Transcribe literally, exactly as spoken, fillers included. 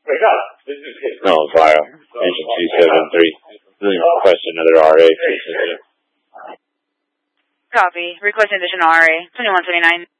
No, via Agent two seven three. Request another R A. Copy. Request additional R A. twenty-one twenty-nine.